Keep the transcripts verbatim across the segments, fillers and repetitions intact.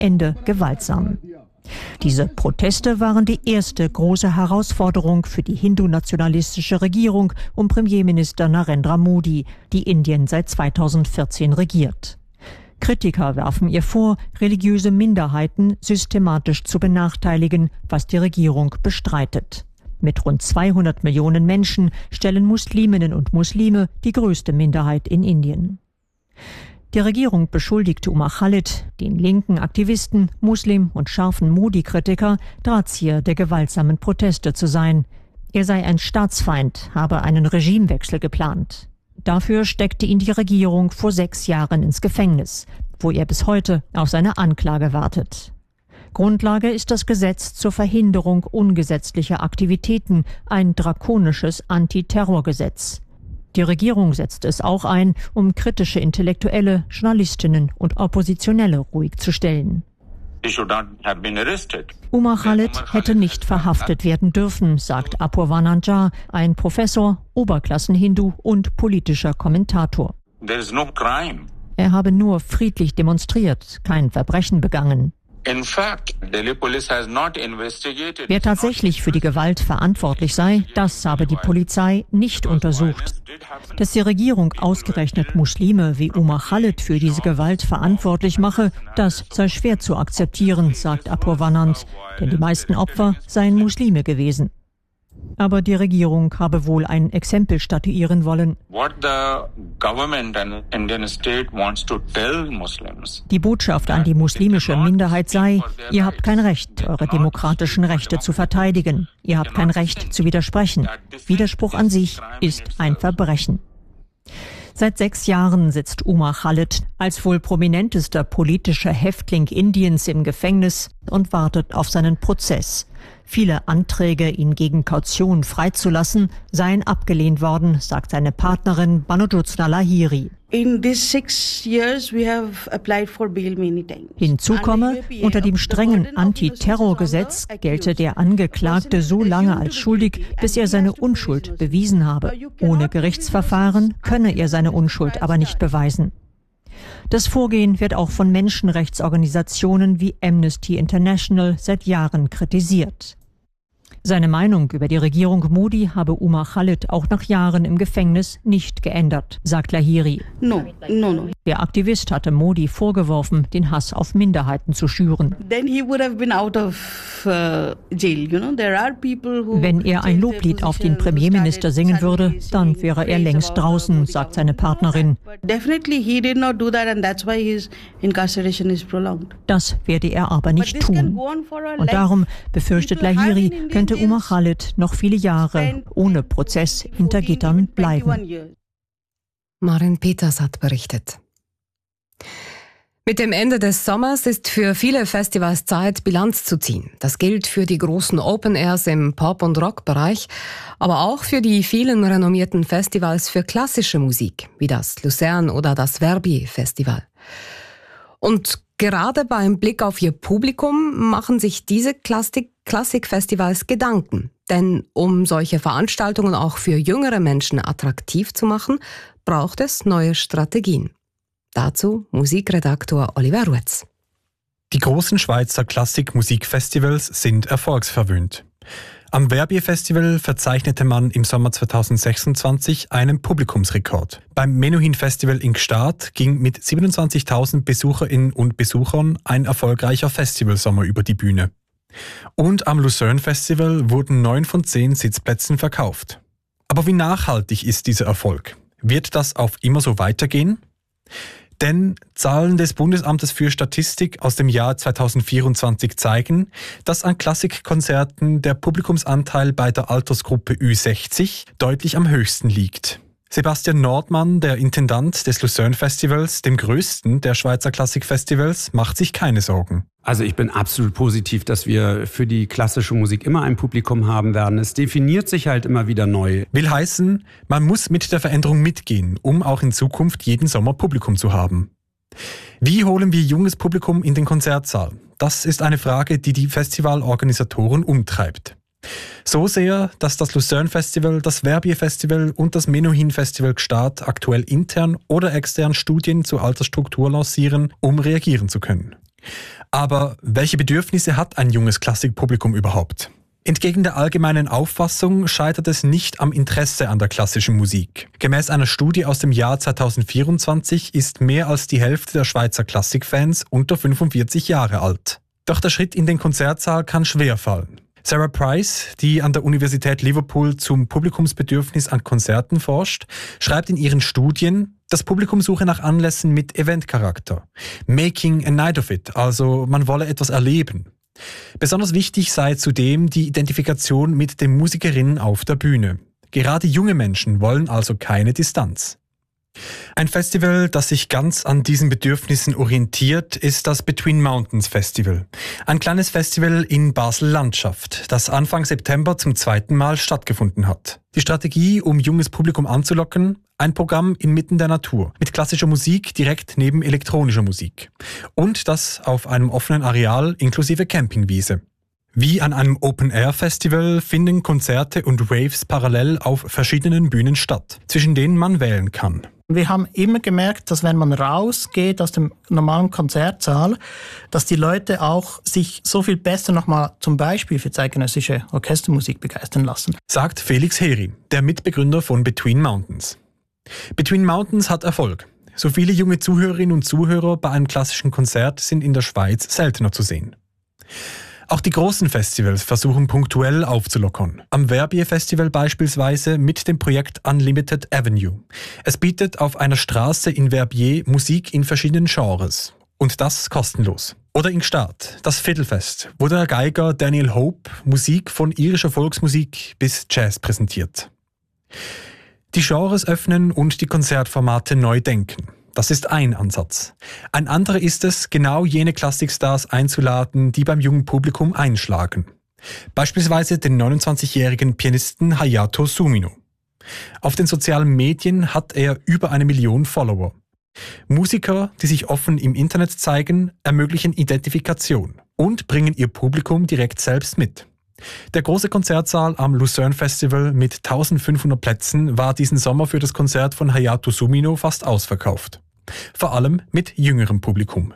Ende gewaltsam. Diese Proteste waren die erste große Herausforderung für die hindu-nationalistische Regierung um Premierminister Narendra Modi, die Indien seit zweitausendvierzehn regiert. Kritiker werfen ihr vor, religiöse Minderheiten systematisch zu benachteiligen, was die Regierung bestreitet. Mit rund zweihundert Millionen Menschen stellen Musliminnen und Muslime die größte Minderheit in Indien. Die Regierung beschuldigte Umar Khalid, den linken Aktivisten, Muslim und scharfen Modi-Kritiker, Drahtzieher der gewaltsamen Proteste zu sein. Er sei ein Staatsfeind, habe einen Regimewechsel geplant. Dafür steckte ihn die Regierung vor sechs Jahren ins Gefängnis, wo er bis heute auf seine Anklage wartet. Grundlage ist das Gesetz zur Verhinderung ungesetzlicher Aktivitäten, ein drakonisches Antiterrorgesetz. Die Regierung setzt es auch ein, um kritische Intellektuelle, Journalistinnen und Oppositionelle ruhig zu stellen. Umar Khalid hätte nicht verhaftet werden dürfen, sagt Apurva Jha, ein Professor, Oberklassen-Hindu und politischer Kommentator. Er habe nur friedlich demonstriert, kein Verbrechen begangen. Wer tatsächlich für die Gewalt verantwortlich sei, das habe die Polizei nicht untersucht. Dass die Regierung ausgerechnet Muslime wie Umar Khalid für diese Gewalt verantwortlich mache, das sei schwer zu akzeptieren, sagt Apurva, denn die meisten Opfer seien Muslime gewesen. Aber die Regierung habe wohl ein Exempel statuieren wollen. Die Botschaft an die muslimische Minderheit sei, ihr habt kein Recht, eure demokratischen Rechte zu verteidigen. Ihr habt kein Recht zu widersprechen. Widerspruch an sich ist ein Verbrechen. Seit sechs Jahren sitzt Umar Khalid als wohl prominentester politischer Häftling Indiens im Gefängnis und wartet auf seinen Prozess. Viele Anträge, ihn gegen Kaution freizulassen, seien abgelehnt worden, sagt seine Partnerin Banojyotsna Lahiri. Hinzu komme, unter dem strengen Antiterrorgesetz gelte der Angeklagte so lange als schuldig, bis er seine Unschuld bewiesen habe. Ohne Gerichtsverfahren könne er seine Unschuld aber nicht beweisen. Das Vorgehen wird auch von Menschenrechtsorganisationen wie Amnesty International seit Jahren kritisiert. Seine Meinung über die Regierung Modi habe Umar Khalid auch nach Jahren im Gefängnis nicht geändert, sagt Lahiri. No, no, no. Der Aktivist hatte Modi vorgeworfen, den Hass auf Minderheiten zu schüren. Then he would have been out of uh, jail. You know, there are people who Wenn er ein Loblied auf den Premierminister singen würde, dann wäre er längst draußen, sagt seine Partnerin. Definitely he did not do that and that's why his incarceration is prolonged. Das werde er aber nicht tun. Und darum, befürchtet Lahiri, könnte Umar Khalid noch viele Jahre ohne Prozess hinter Gittern bleiben. Marin Peters hat berichtet. Mit dem Ende des Sommers ist für viele Festivals Zeit, Bilanz zu ziehen. Das gilt für die großen Open Airs im Pop- und Rock-Bereich, aber auch für die vielen renommierten Festivals für klassische Musik, wie das Luzern oder das Verbier-Festival. Und gerade beim Blick auf ihr Publikum machen sich diese Klassik- Klassikfestivals Gedanken. Denn um solche Veranstaltungen auch für jüngere Menschen attraktiv zu machen, braucht es neue Strategien. Dazu Musikredaktor Oliver Ruetz. Die großen Schweizer Klassik-Musikfestivals sind erfolgsverwöhnt. Am Verbier-Festival verzeichnete man im Sommer zweitausendsechsundzwanzig einen Publikumsrekord. Beim Menuhin-Festival in Gstaad ging mit siebenundzwanzigtausend Besucherinnen und Besuchern ein erfolgreicher Festivalsommer über die Bühne. Und am Luzern-Festival wurden neun von zehn Sitzplätzen verkauft. Aber wie nachhaltig ist dieser Erfolg? Wird das auf immer so weitergehen? Denn Zahlen des Bundesamtes für Statistik aus dem Jahr zweitausendvierundzwanzig zeigen, dass an Klassikkonzerten der Publikumsanteil bei der Altersgruppe Ü sechzig deutlich am höchsten liegt. Sebastian Nordmann, der Intendant des Luzern-Festivals, dem größten der Schweizer Klassikfestivals, macht sich keine Sorgen. Also ich bin absolut positiv, dass wir für die klassische Musik immer ein Publikum haben werden. Es definiert sich halt immer wieder neu. Will heißen, man muss mit der Veränderung mitgehen, um auch in Zukunft jeden Sommer Publikum zu haben. Wie holen wir junges Publikum in den Konzertsaal? Das ist eine Frage, die die Festivalorganisatoren umtreibt. So sehr, dass das Luzern-Festival, das Verbier-Festival und das Menuhin-Festival Gstaad aktuell intern oder extern Studien zur Altersstruktur lancieren, um reagieren zu können. Aber welche Bedürfnisse hat ein junges Klassikpublikum überhaupt? Entgegen der allgemeinen Auffassung scheitert es nicht am Interesse an der klassischen Musik. Gemäß einer Studie aus dem Jahr zweitausendvierundzwanzig ist mehr als die Hälfte der Schweizer Klassikfans unter fünfundvierzig Jahre alt. Doch der Schritt in den Konzertsaal kann schwer fallen. Sarah Price, die an der Universität Liverpool zum Publikumsbedürfnis an Konzerten forscht, schreibt in ihren Studien, das Publikum suche nach Anlässen mit Eventcharakter. Making a night of it, also man wolle etwas erleben. Besonders wichtig sei zudem die Identifikation mit den Musikerinnen auf der Bühne. Gerade junge Menschen wollen also keine Distanz. Ein Festival, das sich ganz an diesen Bedürfnissen orientiert, ist das Between Mountains Festival. Ein kleines Festival in Basel-Landschaft, das Anfang September zum zweiten Mal stattgefunden hat. Die Strategie, um junges Publikum anzulocken? Ein Programm inmitten der Natur, mit klassischer Musik direkt neben elektronischer Musik. Und das auf einem offenen Areal inklusive Campingwiese. Wie an einem Open-Air-Festival finden Konzerte und Raves parallel auf verschiedenen Bühnen statt, zwischen denen man wählen kann. Wir haben immer gemerkt, dass wenn man rausgeht aus dem normalen Konzertsaal, dass die Leute auch sich so viel besser nochmal zum Beispiel für zeitgenössische Orchestermusik begeistern lassen. Sagt Felix Heri, der Mitbegründer von Between Mountains. Between Mountains hat Erfolg. So viele junge Zuhörerinnen und Zuhörer bei einem klassischen Konzert sind in der Schweiz seltener zu sehen. Auch die großen Festivals versuchen punktuell aufzulockern. Am Verbier Festival beispielsweise mit dem Projekt Unlimited Avenue. Es bietet auf einer Straße in Verbier Musik in verschiedenen Genres. Und das kostenlos. Oder in Gstaad, das Fiddlefest, wo der Geiger Daniel Hope Musik von irischer Volksmusik bis Jazz präsentiert. Die Genres öffnen und die Konzertformate neu denken. Das ist ein Ansatz. Ein anderer ist es, genau jene Klassikstars einzuladen, die beim jungen Publikum einschlagen. Beispielsweise den neunundzwanzigjährigen Pianisten Hayato Sumino. Auf den sozialen Medien hat er über eine Million Follower. Musiker, die sich offen im Internet zeigen, ermöglichen Identifikation und bringen ihr Publikum direkt selbst mit. Der große Konzertsaal am Lucerne Festival mit eintausendfünfhundert Plätzen war diesen Sommer für das Konzert von Hayato Sumino fast ausverkauft. Vor allem mit jüngerem Publikum.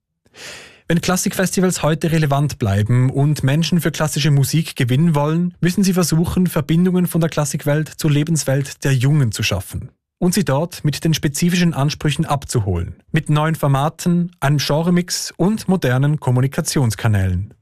Wenn Klassikfestivals heute relevant bleiben und Menschen für klassische Musik gewinnen wollen, müssen sie versuchen, Verbindungen von der Klassikwelt zur Lebenswelt der Jungen zu schaffen. Und sie dort mit den spezifischen Ansprüchen abzuholen. Mit neuen Formaten, einem Genremix und modernen Kommunikationskanälen.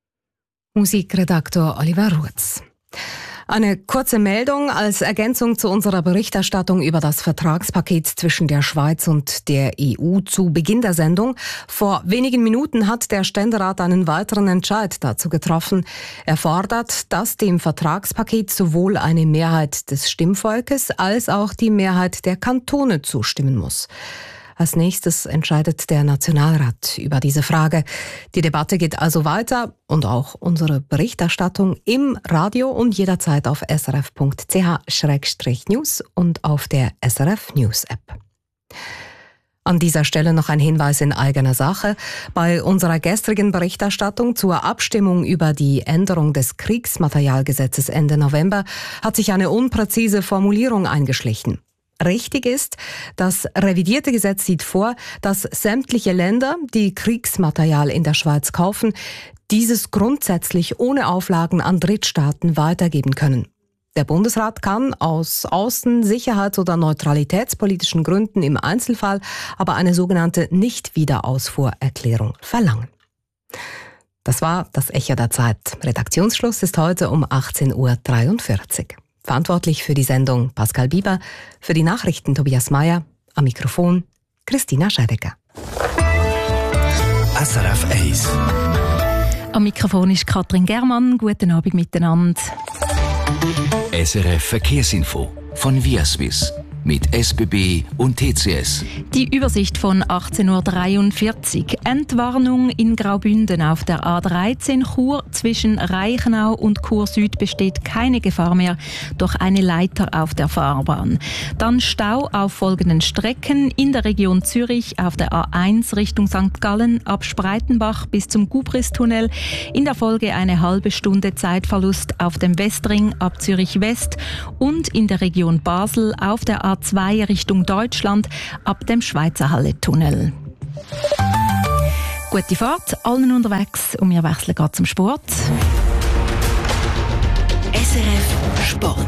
Musikredaktor Oliver Ruetz. Eine kurze Meldung als Ergänzung zu unserer Berichterstattung über das Vertragspaket zwischen der Schweiz und der E U zu Beginn der Sendung. Vor wenigen Minuten hat der Ständerat einen weiteren Entscheid dazu getroffen. Er fordert, dass dem Vertragspaket sowohl eine Mehrheit des Stimmvolkes als auch die Mehrheit der Kantone zustimmen muss. Als nächstes entscheidet der Nationalrat über diese Frage. Die Debatte geht also weiter und auch unsere Berichterstattung im Radio und jederzeit auf s r f punkt c h schrägstrich news und auf der S R F News App. An dieser Stelle noch ein Hinweis in eigener Sache. Bei unserer gestrigen Berichterstattung zur Abstimmung über die Änderung des Kriegsmaterialgesetzes Ende November hat sich eine unpräzise Formulierung eingeschlichen. Richtig ist, das revidierte Gesetz sieht vor, dass sämtliche Länder, die Kriegsmaterial in der Schweiz kaufen, dieses grundsätzlich ohne Auflagen an Drittstaaten weitergeben können. Der Bundesrat kann aus außen-, sicherheits- oder neutralitätspolitischen Gründen im Einzelfall aber eine sogenannte Nicht-Wiederausfuhrerklärung verlangen. Das war das Echo der Zeit. Redaktionsschluss ist heute um achtzehn Uhr dreiundvierzig. Verantwortlich für die Sendung Pascal Bieber, für die Nachrichten Tobias Mayer, am Mikrofon Christina Scheidecker. S R F eins. Am Mikrofon ist Katrin Germann. Guten Abend miteinander. S R F Verkehrsinfo von Viaswiss mit S B B und T C S. Die Übersicht von achtzehn Uhr dreiundvierzig. Entwarnung in Graubünden auf der A dreizehn Chur. Zwischen Reichenau und Chur Süd besteht keine Gefahr mehr durch eine Leiter auf der Fahrbahn. Dann Stau auf folgenden Strecken. In der Region Zürich auf der A eins Richtung Sankt Gallen ab Spreitenbach bis zum Gubristunnel. In der Folge eine halbe Stunde Zeitverlust auf dem Westring ab Zürich West. Und in der Region Basel auf der A zwei Richtung Deutschland ab dem Schweizerhalle-Tunnel. Gute Fahrt, allen unterwegs und wir wechseln gerade zum Sport. S R F Sport.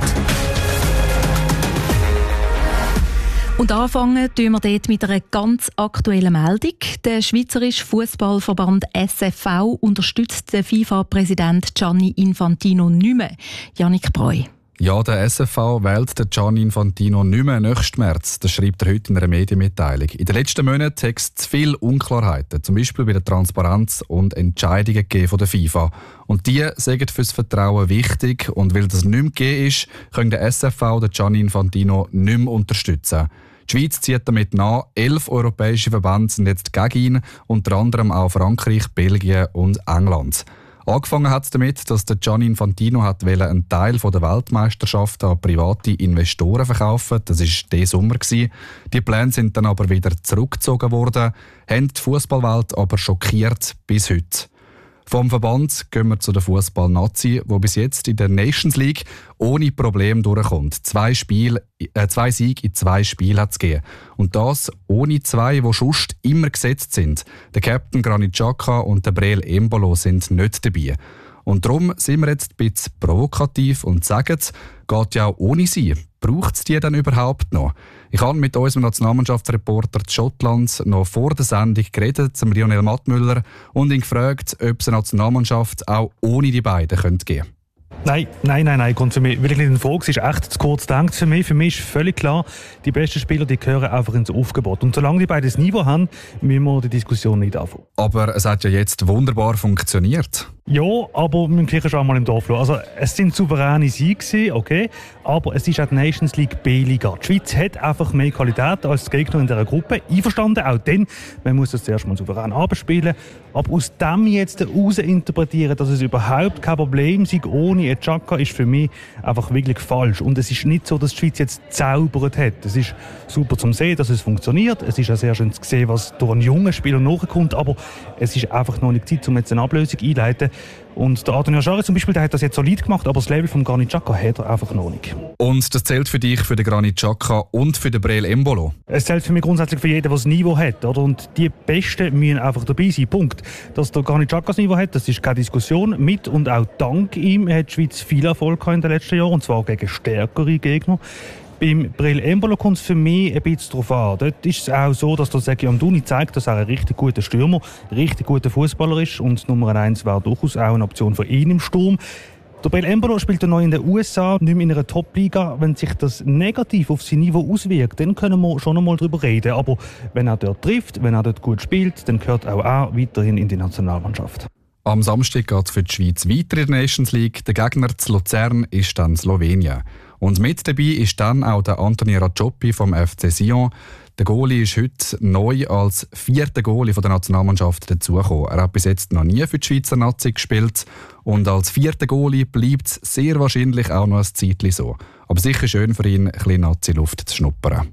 Und anfangen tun wir dort mit einer ganz aktuellen Meldung. Der Schweizerische Fußballverband S F V unterstützt den FIFA-Präsident Gianni Infantino nicht mehr. Jannik Breu. Ja, der S F V wählt den Gianni Infantino nicht mehr nächsten März. Das schreibt er heute in einer Medienmitteilung. In den letzten Monaten hat es zu viele Unklarheiten, zum Beispiel bei der Transparenz und Entscheidungen gegeben von der FIFA. Und die sind für das Vertrauen wichtig. Und weil das nicht mehr gegeben ist, können der S F V den Gianni Infantino nicht mehr unterstützen. Die Schweiz zieht damit nach. Elf europäische Verbände sind jetzt gegen ihn, unter anderem auch Frankreich, Belgien und England. Angefangen hat es damit, dass der Gianni Infantino hat einen Teil der Weltmeisterschaft an private Investoren verkaufen. Das war diesen Sommer. Die Pläne sind dann aber wieder zurückgezogen worden, haben die Fußballwelt aber schockiert bis heute. Vom Verband gehen wir zu der Fußball-Nazi, die bis jetzt in der Nations League ohne Probleme durchkommt. Zwei, Spiel, äh, zwei Siege in zwei Spielen hat es gegeben. Und das ohne zwei, die sonst immer gesetzt sind. Der Captain Granit Xhaka und der Breel Embolo sind nicht dabei. Und darum sind wir jetzt ein bisschen provokativ und sagen, es geht ja auch ohne sie. Braucht es die denn überhaupt noch? Ich habe mit unserem Nationalmannschaftsreporter zu Schottland noch vor der Sendung geredet, zum Lionel Mattmüller, und ihn gefragt, ob es eine Nationalmannschaft auch ohne die beiden geben könnte. Nein, nein, nein, nein, kommt für mich wirklich nicht in Frage. Es ist echt zu kurz gedacht für mich. Für mich ist völlig klar, die besten Spieler die gehören einfach ins Aufgebot. Und solange die beiden das Niveau haben, müssen wir die Diskussion nicht anfangen. Aber es hat ja jetzt wunderbar funktioniert. Ja, aber wir müssen schon einmal im Dorf lassen. Also, es sind souveräne Siege, okay, aber es ist auch die Nations League B-Liga. Die Schweiz hat einfach mehr Qualität als die Gegner in dieser Gruppe. Einverstanden, auch dann, man muss das zuerst mal souverän abspielen. Aber aus dem jetzt heraus interpretieren, dass es überhaupt kein Problem sei ohne Xhaka, ist für mich einfach wirklich falsch. Und es ist nicht so, dass die Schweiz jetzt gezaubert hat. Es ist super zum Sehen, dass es funktioniert. Es ist auch sehr schön zu sehen, was durch einen jungen Spieler nachkommt. Aber es ist einfach noch nicht Zeit, um jetzt eine Ablösung einzuleiten. Und der Adrian Schari zum Beispiel, der hat das jetzt solid gemacht, aber das Level von Granit Xhaka hat er einfach noch nicht. Und das zählt für dich, für den Granit Xhaka und für den Breel Embolo? Es zählt für mich grundsätzlich für jeden, der das Niveau hat. Oder? Und die Besten müssen einfach dabei sein. Punkt. Dass der Granit Xhaka das Niveau hat, das ist keine Diskussion. Mit und auch dank ihm hat die Schweiz viel Erfolg in den letzten Jahren, und zwar gegen stärkere Gegner. Beim Breel Embolo kommt es für mich ein bisschen darauf an. Dort ist es auch so, dass der Sergio Amdouni zeigt, dass er ein richtig guter Stürmer, ein richtig guter Fußballer ist. Und Nummer eins wäre durchaus auch eine Option für ihn im Sturm. Der Breel Embolo spielt neu in den U S A, nicht mehr in einer Top-Liga. Wenn sich das negativ auf sein Niveau auswirkt, dann können wir schon einmal darüber reden. Aber wenn er dort trifft, wenn er dort gut spielt, dann gehört auch er weiterhin in die Nationalmannschaft. Am Samstag geht es für die Schweiz weiter in der Nations League. Der Gegner zu Luzern ist dann Slowenien. Und mit dabei ist dann auch der Anthony Rajopi vom F C Sion. Der Goalie ist heute neu als vierter Goalie von der Nationalmannschaft dazugekommen. Er hat bis jetzt noch nie für die Schweizer Nazi gespielt. Und als vierter Goalie bleibt es sehr wahrscheinlich auch noch ein Zeitchen so. Aber sicher schön für ihn, ein bisschen Nazi-Luft zu schnuppern.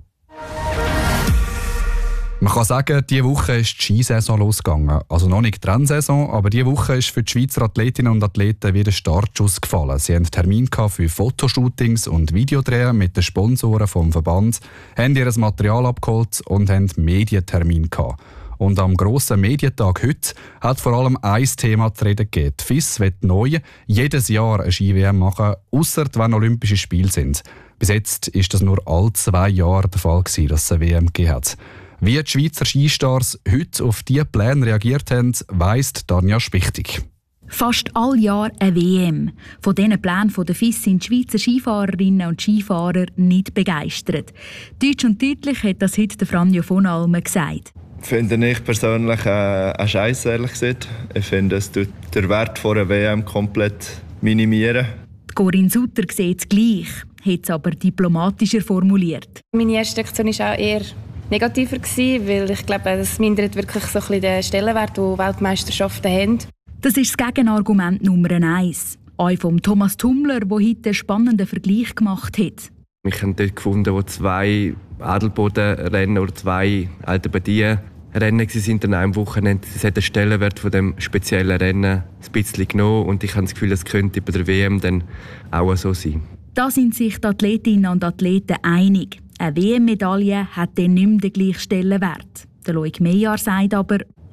Man kann sagen, diese Woche ist die Skisaison losgegangen. Also noch nicht die Rennsaison, aber diese Woche ist für die Schweizer Athletinnen und Athleten wieder Startschuss gefallen. Sie hatten Termin für Fotoshootings und Videodrehen mit den Sponsoren vom Verband, haben ihr Material abgeholt und haben Medientermin gehabt. Und am grossen Medientag heute hat vor allem ein Thema zu reden gegeben. Die F I S wird neu jedes Jahr eine Ski-W M machen, ausser wenn Olympische Spiele sind. Bis jetzt war das nur alle zwei Jahre der Fall, dass es eine W M gegeben hat. Wie die Schweizer Skistars heute auf diese Pläne reagiert haben, weiss Tanja Spichtig. Fast all Jahr eine W M. Von diesen Plänen der F I S sind die Schweizer Skifahrerinnen und Skifahrer nicht begeistert. Deutsch und deutlich hat das heute Franjo von Almen gesagt. Finde ich persönlich äh, ein Scheiß, ehrlich gesagt. Ich finde, es tut den Wert einer W M komplett minimieren. Corinne Sutter sieht es gleich, hat es aber diplomatischer formuliert. Meine erste Reaktion war auch eher negativer, weil ich glaube, das mindert wirklich so ein bisschen den Stellenwert, den Weltmeisterschaften haben. Das ist das Gegenargument Nummer eins. Auch von Thomas Tummler, der heute einen spannenden Vergleich gemacht hat. Ich habe dort gefunden, wo zwei Adelbodenrennen oder zwei Altenbadien-Rennen waren an einem Wochenende. Es hat den Stellenwert von dem speziellen Rennen ein bisschen genommen und ich habe das Gefühl, es könnte bei der W M dann auch so sein. Da sind sich die Athletinnen und Athleten einig. Eine W M-Medaille hat dann nicht mehr den gleichen Stellenwert. Der Loic Meyer sagt aber,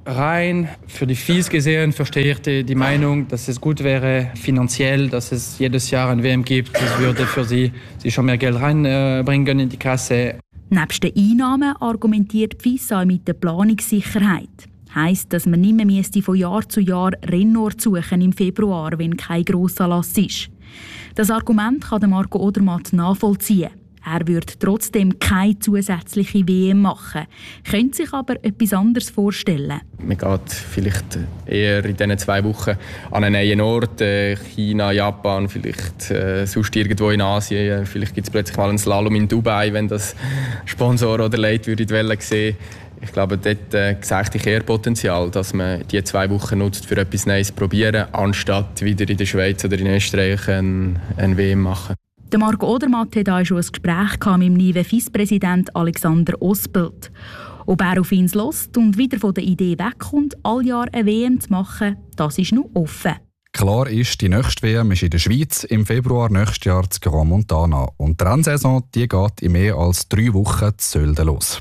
Rein für die F I S gesehen verstehe ich die, die Meinung, dass es gut wäre finanziell, dass es jedes Jahr ein W M gibt. Das würde für sie, sie schon mehr Geld reinbringen in die Kasse. Nebst den Einnahmen argumentiert die F I S auch mit der Planungssicherheit. Heisst, dass man nicht mehr von Jahr zu Jahr Rennorte suchen im Februar, wenn kein Grossanlass ist. Das Argument kann Marco Odermatt nachvollziehen. Er würde trotzdem keine zusätzliche W M machen, könnte sich aber etwas anderes vorstellen. Man geht vielleicht eher in diesen zwei Wochen an einen neuen Ort, China, Japan, vielleicht äh, sonst irgendwo in Asien. Vielleicht gibt es plötzlich mal einen Slalom in Dubai, wenn das Sponsor oder Leute würden wollen sehen. Ich glaube, dort äh, sehe ich eher Potenzial, dass man diese zwei Wochen nutzt, für etwas Neues zu probieren, anstatt wieder in der Schweiz oder in Österreich ein, ein W M machen. Der Marco Odermatt hatte auch schon ein Gespräch mit dem neuen F I S-Präsident Alexander Ospelt. Ob er auf ihn hört und wieder von der Idee wegkommt, all Jahr eine W M zu machen, das ist noch offen. Klar ist, die nächste W M ist in der Schweiz im Februar nächstes Jahr zu Grand Montana. Und die Rennsaison die geht in mehr als drei Wochen zu Sölden los.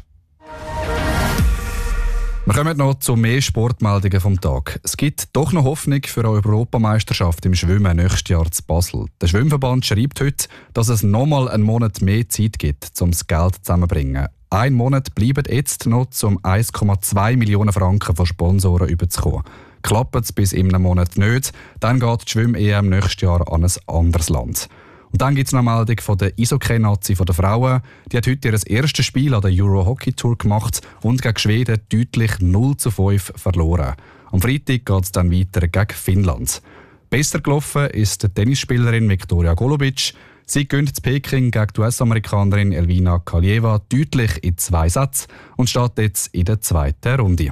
Wir kommen noch zu mehr Sportmeldungen vom Tag. Es gibt doch noch Hoffnung für eine Europameisterschaft im Schwimmen nächstes Jahr zu Basel. Der Schwimmverband schreibt heute, dass es nochmal einen Monat mehr Zeit gibt, um das Geld zusammenzubringen. Ein Monat bleibt jetzt noch, um eins Komma zwei Millionen Franken von Sponsoren überzukommen. Klappt es bis in einem Monat nicht, dann geht die Schwimm-E M nächstes Jahr an ein anderes Land. Und dann gibt es noch eine Meldung von der Eishockey-Nazi der Frauen. Die hat heute ihr erstes Spiel an der Euro Hockey Tour gemacht und gegen Schweden deutlich null zu fünf verloren. Am Freitag geht es dann weiter gegen Finnland. Besser gelaufen ist die Tennisspielerin Viktoria Golubic. Sie gewinnt in Peking gegen die U S-Amerikanerin Elvina Kaljeva deutlich in zwei Sätzen und steht jetzt in der zweiten Runde.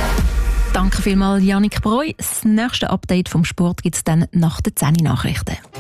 Danke vielmals, Jannik Breu. Das nächste Update vom Sport gibt es dann nach den zehn Nachrichten.